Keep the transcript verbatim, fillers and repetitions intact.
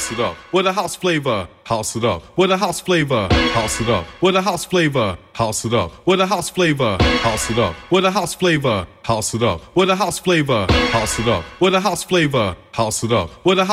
house it up. With a house flavor, house it up. With a house flavor, house it up. With a house flavor, house it up. With a house flavor, house it up. With a house flavor, house it up. With a house flavor, house it up. With a house flavor, house it up. With a